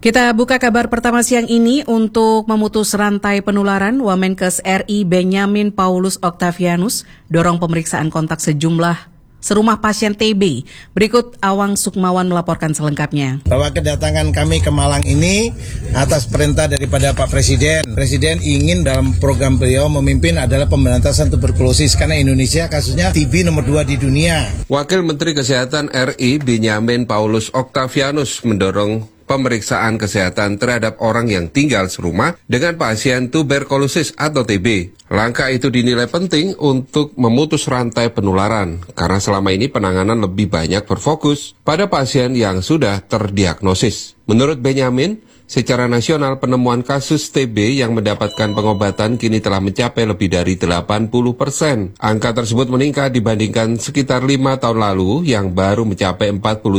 Kita buka kabar pertama siang ini untuk memutus rantai penularan. Wamenkes RI Benyamin Paulus Octavianus dorong pemeriksaan kontak serumah pasien TB. Berikut Awang Sukmawan melaporkan selengkapnya. Bahwa kedatangan kami ke Malang ini atas perintah daripada Pak Presiden. Presiden ingin dalam program beliau memimpin adalah pemberantasan tuberkulosis karena Indonesia kasusnya TB nomor 2 di dunia. Wakil Menteri Kesehatan RI Benyamin Paulus Octavianus mendorong pemeriksaan kesehatan terhadap orang yang tinggal serumah dengan pasien tuberkulosis atau TB. Langkah itu dinilai penting untuk memutus rantai penularan, karena selama ini penanganan lebih banyak berfokus pada pasien yang sudah terdiagnosis. Menurut Benyamin, secara nasional penemuan kasus TB yang mendapatkan pengobatan kini telah mencapai lebih dari 80%. Angka tersebut meningkat dibandingkan sekitar 5 tahun lalu yang baru mencapai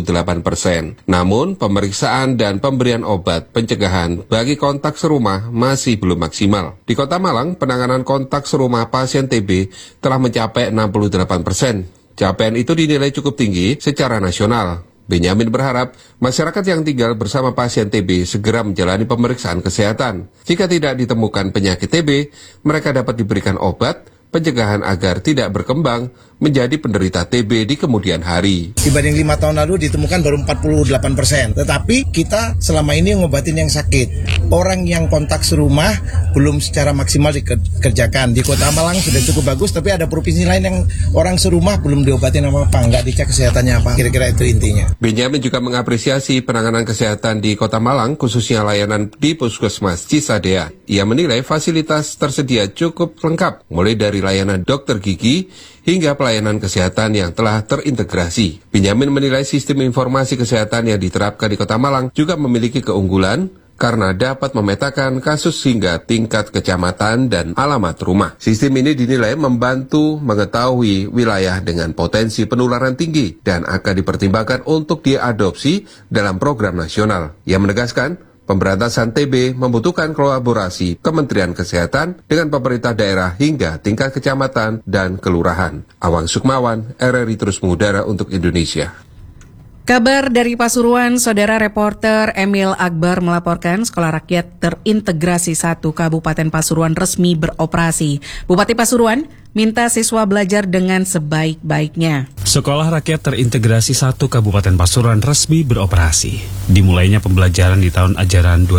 48%. Namun, pemeriksaan dan pemberian obat pencegahan bagi kontak serumah masih belum maksimal. Di Kota Malang, penanganan kontak serumah pasien TB telah mencapai 68%. Capaian itu dinilai cukup tinggi secara nasional. Benyamin berharap masyarakat yang tinggal bersama pasien TB segera menjalani pemeriksaan kesehatan. Jika tidak ditemukan penyakit TB, mereka dapat diberikan obat pencegahan agar tidak berkembang menjadi penderita TB di kemudian hari. Dibanding 5 tahun lalu ditemukan baru 48%. Tetapi kita selama ini ngobatin yang sakit. Orang yang kontak serumah belum secara maksimal dikerjakan. Di Kota Malang sudah cukup bagus, tapi ada provinsi lain yang orang serumah belum diobatin apa-apa, nggak dicek kesehatannya apa. Kira-kira itu intinya. Benyamin juga mengapresiasi penanganan kesehatan di Kota Malang, khususnya layanan di Puskesmas Cisadea. Ia menilai fasilitas tersedia cukup lengkap, mulai dari layanan dokter gigi hingga pelayanan kesehatan yang telah terintegrasi. Benyamin menilai sistem informasi kesehatan yang diterapkan di Kota Malang juga memiliki keunggulan karena dapat memetakan kasus hingga tingkat kecamatan dan alamat rumah. Sistem ini dinilai membantu mengetahui wilayah dengan potensi penularan tinggi dan akan dipertimbangkan untuk diadopsi dalam program nasional. Ia menegaskan, pemberantasan TB membutuhkan kolaborasi Kementerian Kesehatan dengan pemerintah daerah hingga tingkat kecamatan dan kelurahan. Awang Sukmawan, RRI terus mengudara untuk Indonesia. Kabar dari Pasuruan, saudara reporter Emil Akbar melaporkan Sekolah Rakyat Terintegrasi 1 Kabupaten Pasuruan resmi beroperasi. Bupati Pasuruan minta siswa belajar dengan sebaik-baiknya. Sekolah Rakyat Terintegrasi 1 Kabupaten Pasuruan resmi beroperasi. Dimulainya pembelajaran di tahun ajaran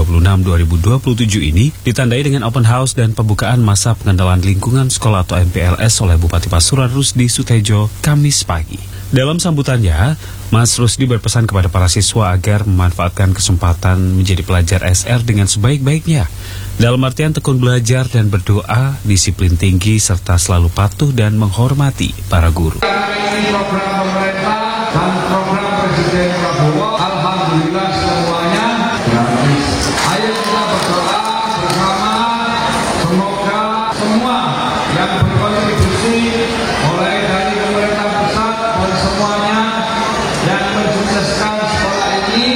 2026-2027 ini ditandai dengan open house dan pembukaan masa pengenalan lingkungan sekolah atau MPLS oleh Bupati Pasuruan Rusdi Sutejo Kamis pagi. Dalam sambutannya, Mas Rusdi berpesan kepada para siswa agar memanfaatkan kesempatan menjadi pelajar SR dengan sebaik-baiknya. Dalam artian tekun belajar dan berdoa, disiplin tinggi, serta selalu patuh dan menghormati para guru. Ini program pemerintah dan program Presiden Prabowo, alhamdulillah semuanya gratis. Ayo kita berdoa bersama, semoga semua yang berkontribusi mulai dari pemerintah pusat dan semuanya yang mensukseskan sekolah ini,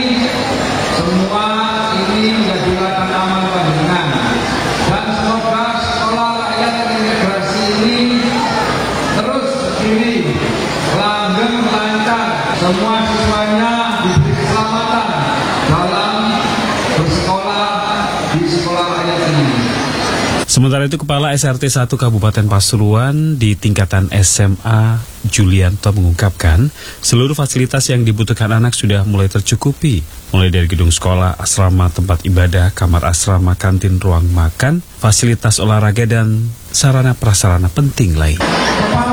semua ini menjadi ladang amal panjenengan. Dan semoga sekolah rakyat terintegrasi ini terus berdiri langgeng lancar, semua siswanya diberi keselamatan dalam bersekolah di sekolah rakyat ini. Sementara itu, Kepala SRT 1 Kabupaten Pasuruan di tingkatan SMA Julianto mengungkapkan seluruh fasilitas yang dibutuhkan anak sudah mulai tercukupi, mulai dari gedung sekolah, asrama, tempat ibadah, kamar asrama, kantin, ruang makan, fasilitas olahraga, dan sarana prasarana penting lain.